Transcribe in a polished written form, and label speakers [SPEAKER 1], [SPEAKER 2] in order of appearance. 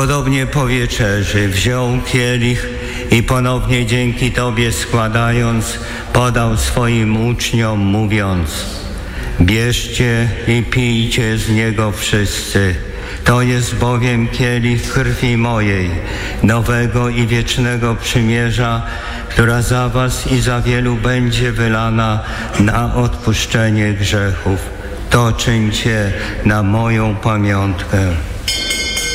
[SPEAKER 1] Podobnie po wieczerzy wziął kielich i ponownie dzięki Tobie składając, podał swoim uczniom, mówiąc: bierzcie i pijcie z niego wszyscy. To jest bowiem kielich krwi mojej, nowego i wiecznego przymierza, która za was i za wielu będzie wylana na odpuszczenie grzechów. To czyńcie na moją pamiątkę.